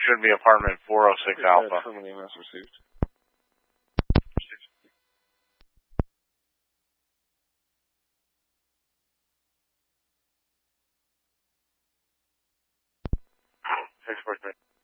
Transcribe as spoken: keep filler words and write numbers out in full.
Should be apartment four oh six Alpha. Terminating as received. Six four three.